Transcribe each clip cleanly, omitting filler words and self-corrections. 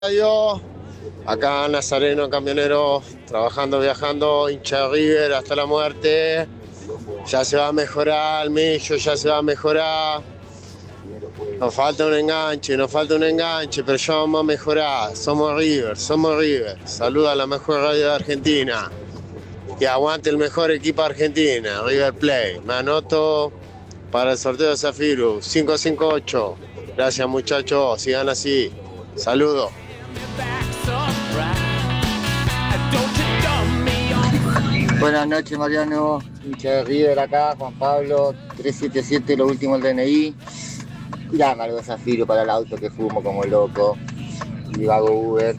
Radio, acá Nazareno, camionero, trabajando, viajando, hincha de River hasta la muerte. Ya se va a mejorar, Millo, ya se va a mejorar. Nos falta un enganche, pero ya vamos a mejorar. Somos River. Saluda a la mejor radio de Argentina. Y aguante el mejor equipo de Argentina, River Plate. Me anoto para el sorteo de Zafiro, 558. Gracias muchachos, sigan así. Saludos. Buenas noches, Mariano, hincha de River acá, Juan Pablo, 377, lo último el DNI. Llama algo de Zafiro para el auto que fumo como loco y hago Uber.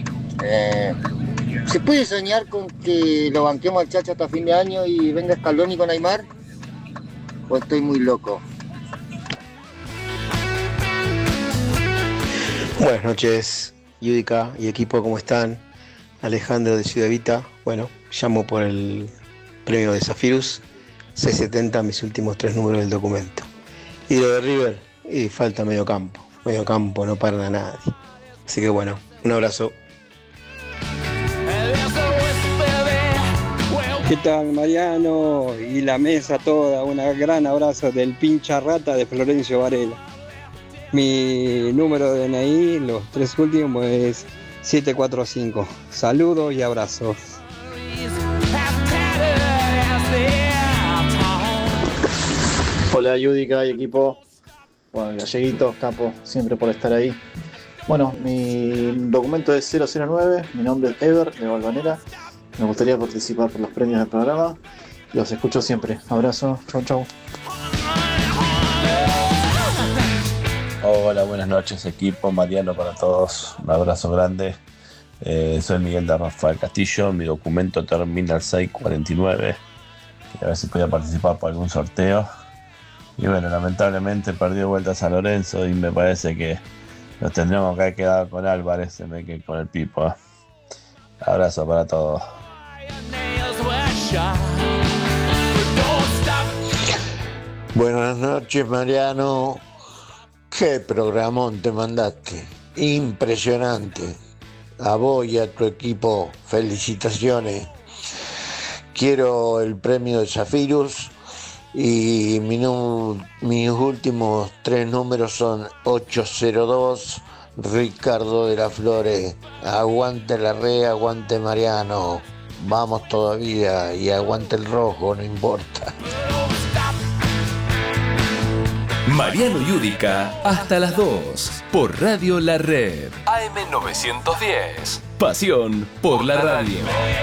¿Se puede soñar con que lo banquemos al Chacho hasta fin de año y venga Scaloni con Aymar? ¿O estoy muy loco? Buenas noches, Yudica y equipo, ¿cómo están? Alejandro de Ciudad Evita. Bueno, llamo por el premio de Zafirus, 670, mis últimos 3 números del documento. Y lo de River, y falta medio campo, no para nadie. Así que bueno, un abrazo. ¿Qué tal, Mariano? Y la mesa toda, un gran abrazo del pincha rata de Florencio Varela. Mi número de DNI, los 3 últimos, es 745. Saludos y abrazos. Hola Yudica y equipo. Bueno, Galleguitos, capo, siempre por estar ahí. Bueno, mi documento es 009, mi nombre es Ever de Valvanera. Me gustaría participar por los premios del programa. Los escucho siempre. Abrazo, chau. Hola, buenas noches equipo, Mariano para todos, un abrazo grande. Soy Miguel de Rafael Castillo, mi documento termina el 649, a ver si podía participar por algún sorteo. Y bueno, lamentablemente perdió vuelta a San Lorenzo y me parece que nos tendríamos que haber quedado con Álvarez en vez que con el Pipo. Abrazo para todos. Buenas noches, Mariano. Qué programón te mandaste. Impresionante. A vos y a tu equipo, felicitaciones. Quiero el premio de Zafirus y mis últimos 3 números son 802. Ricardo de las Flores. Aguante la red, aguante Mariano. Vamos todavía y aguante el rojo, no importa. Mariano Yudica hasta las 2 por Radio La Red AM 910. Pasión por la radio.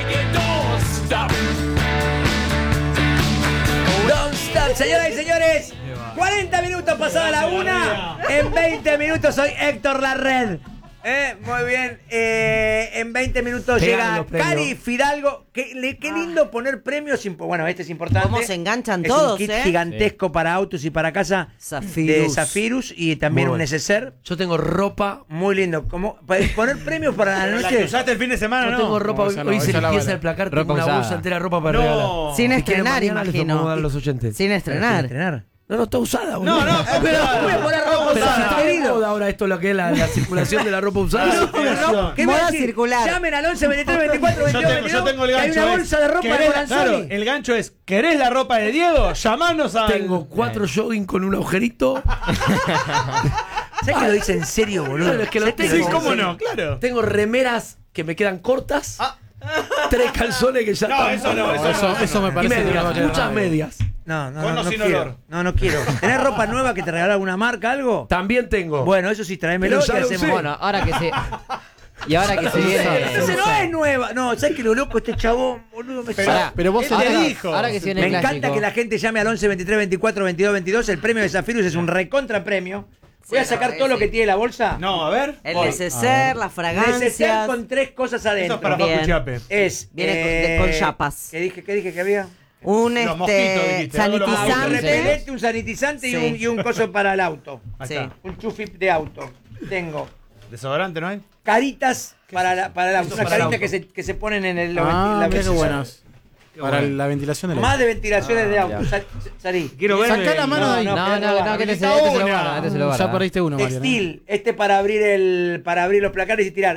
Don't stop, señoras y señores. 40 minutos pasada la 1. En 20 minutos soy Héctor La Red. Muy bien. En 20 minutos llega Cari Fidalgo. Qué lindo poner premios. Bueno, este es importante. ¿Cómo se enganchan es todos? Un kit gigantesco para autos y para casa de Zafirus y también un neceser. Yo tengo ropa. Muy lindo. ¿Cómo? ¿Poner premios para la noche? ¿La que usaste el fin de semana? Yo tengo ropa. Hoy se limpieza el placar. Tengo una bolsa entera de ropa para regalar. Sin estrenar, imagino. Los oyentes. Sin estrenar. No, está usada, boludo. No, pero voy a poner ropa usada. Ahora esto lo que es la circulación de la ropa usada. ¿Qué me va a circular? Llamen al 11 23 24 22 22. Yo tengo el gancho. Hay una bolsa de ropa de Moranzoni. Claro, el gancho es: ¿querés la ropa de Diego? Llamanos a. Tengo 4 jogging con un agujerito. ¿Sabes que lo dice en serio, boludo? Claro, es que lo tengo. Sí, cómo no, claro. Tengo remeras que me quedan cortas. 3 calzones que ya están. Eso me parece. Y medias, muchas medias. No sin quiero. olor. No quiero. ¿Tenés ropa nueva que te regaló alguna marca, algo? También tengo. Bueno, eso sí, tráemelo y hacemos. Bueno, ahora que se. Y ahora que se viene. Esa no es nueva. No, ¿sabes que lo loco este chabón, boludo? Pero vos ahora, te dijo. Ahora que se viene me el encanta clásico. que la gente llame al 11 23 24 22 22. El premio de Zafirus es un recontra premio. Voy a sacar todo lo que tiene la bolsa. No, a ver. El neceser, las fragancias. Neceser con 3 cosas adentro. Eso es para Papu Chape. Viene con chapas. ¿Qué dije que había? Un sanitizante. Un sanitizante y un coso para el auto. Sí. Un chufip de auto. Tengo. ¿Desodorante no hay? Caritas para el auto. Una carita que se ponen en el. Qué buenas. Para la ventilación del Más aire. de ventilaciones de auto. Salí. Quiero ver. Sacá la mano de ahí. No, que este se lo guarda. Ya perdiste uno, Mariano. Textil, para abrir los placares y tirar.